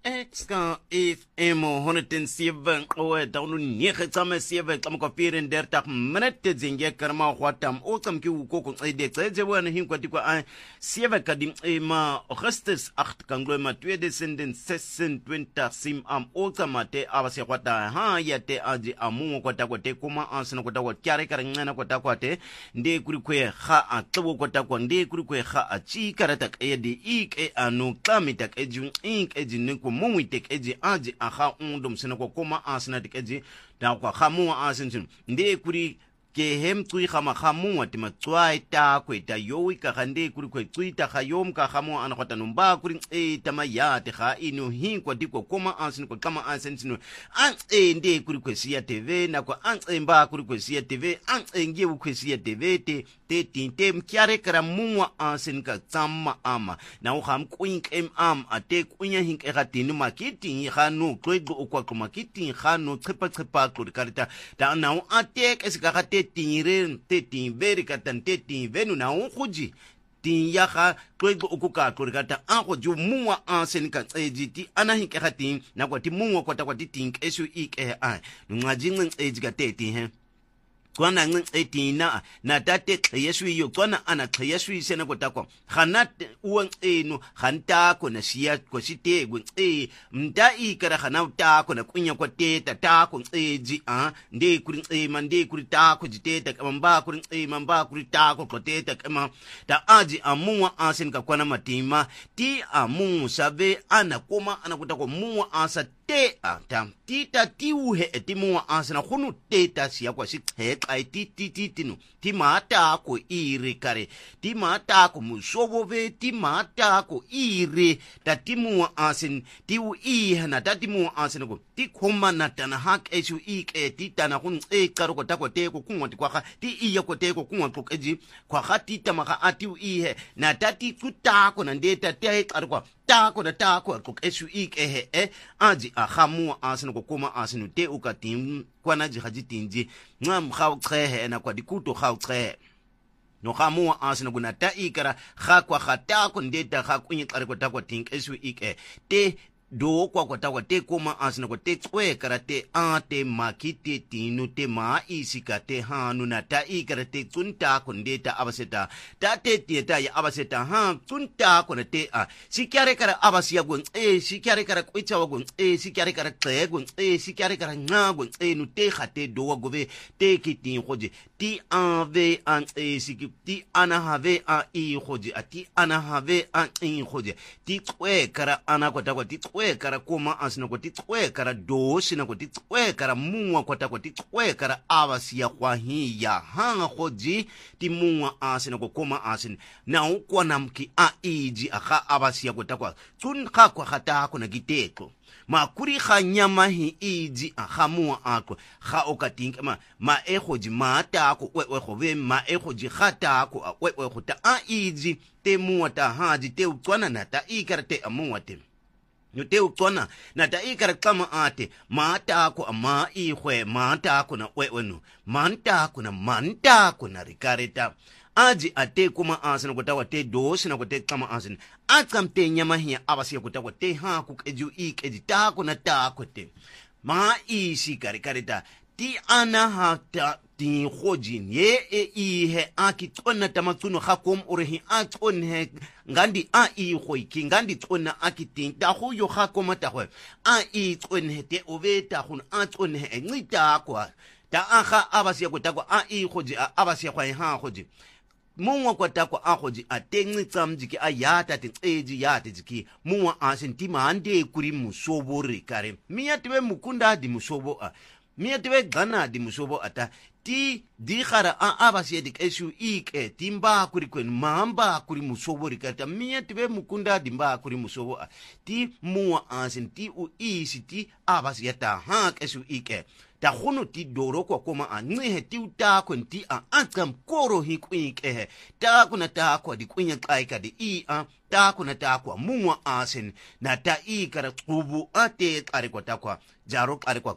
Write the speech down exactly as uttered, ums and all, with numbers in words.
Exka F M honderdseven o download nege tsame seven tsame ko vierendertig minute zinge karma kwatam o tsam ki uko ko tsede tsede wana hin kwati kwa an seven kadim ema Augustus acht kanglo ma tweede sinden sesentwintig sim am o tsamate abase kwata ha yate aji amu kwata kwate kuma ansana kwata kwa kyare karangana kwata kwate nde kuri kwe ha atwo kwata kwa nde kuri kwe ha achi karata ede ik anu klamitak ejun ink ejin ko mumwi tek eji aji aha undum sina ko koma asina tek eji da ko khamu asin nde kuri ke hem tui khama khamu ati ma twai ta ko ta yowi ka khande kuri ko tui ta khayom ka khamu ana khota numba kuri e tamaya te kha inu hin ko diko koma asin ko kama asin sinu an e nde kuri ko siya tv na ko an e mba kuri ko siya tv an e nge ko siya tv te te tinte mkiare kara muwa asin ka tsamma ama na u kham kuink em am ate kunya hink e gatini makiti khanu kwego okwa ko makiti khanu tsipa tsipa ko karita da na u ate ke sika gate tinire te tinveri katan te tinvenu na u khuji tin ya ga kwego okuka ko karita an go ju muwa asin ka ejiti ana hink e gatin na ko ti muwa ko ta ko ti tink esu ik e a ngaji ngin ejika te ti he kwana ngin etina na tate yesu yo kwana ana yesu sena kotakwa khanat uwan enu khanta ko na siya ko site gun e mda ikara khana ta ko na kunya ko teta ta ko eji a nde kuri e mande kuri ta ko jiteta kamba kuri e mamba kuri ta ko ko teta kama ta aji amuwa asin ka kwana matima ti amu sabe ana koma ana kutako muwa asa te ata tita tiuhe etimuwa asina khunu teta siya kwa sikhe ai ti ti ti tinu ti mata ko ire kare ti mata ko musovove ti mata ko ire tatimu asin ti u i hana tatimu asin ko ti khoma na tana hak esu ik e ti tana kun e karo ko tako te ko kunwa ti kwa ti iya ko te ko kunwa ko eji kwa khati tamaka ati u i he na tati kuta ko na ndeta te karo ko ta ko na ta ko ko esu ik e he e aji akhamu asin ko kuma asin te ukatim kwana jihaji tinji ngam khaw tsehe na kwa dikuto khaw tsehe no khamu asina guna ta ikara kha kwa khata ko ndeta kha kunyi kare ko ta ko tink esu ik te do kwa kwa ta ko te kuma asina ko te tswe karate a te makite tinu te ma isika te hanu na ta ikara te tsunta ko ndeta abaseta ta te tieta ya abaseta ha tsunta ko te a sikyare kara abasiya gon e sikyare kara kwitsa wa gon e sikyare kara tse gon e sikyare kara nga gon e nu te khate do wa gove te kitin khoje ti ave an e siki ti ana have a i khoje ati ana have an i khoje ti tswe kara ana ko ta ko ti tswe kara koma asina ko ti tswe kara do sina ko ti tswe kara muwa ko ta ko ti tswe kara abasiya kwa hiya hanga khoji ti muwa asina ko koma asina na ukwa namki a iji akha abasiya ko ta kwa tun kha kwa khata ko na giteko makuri kha nyama hi iji akha muwa ako kha okatinka ma ma ekhoji mata ko we we khove ma ekhoji khata ko we we khota a iji te muwa ta haji te ukwana na ta ikarte amuwa te yote ukona na ta ikara kama ate mata ko ama ihwe mata ko na wewenu manta ko na manta ko na rikareta aji ate kuma asina ko tawa te dosi na ko te kama asina atkam te nyama hiya abasi ko tawa te ha ku eju ik eji ta ko na ta ko te ma isi karikareta ti ana ha ta ti khojin ye e i he aki tsona tamatsuno khakom urehi a tsonhe ngandi a i khoiki ngandi tsona aki tin ta go yo khakoma ta go a i tsonhe te oveta gun a tsonhe ngita kwa ta aga abasiya ko ta kwa a i khoji abasiya kwa ha khoji mungwa kwa ta kwa a khoji a tengni tsamjiki a yata te tseji yata jiki mungwa a sentima ande kuri musobori kare miya tebe mukunda di musobo a miya tebe gana di musobo ata ti di khara a abasiya dik esu ik timba kuri kwen mamba kuri musobo rikata miya tebe mukunda dimba kuri musobo a ti muwa asin ti u isi ti abasiya ta hak esu ik ta khunu ti doro kwa koma a ngehe ti uta kwen ti a ankam koro hi kwink ehe ta kuna ta kwa di kwinya kaika di i a ta kuna ta kwa muwa asin na ta i kara tsubu ate kare kwa ta kwa jaro kare kwa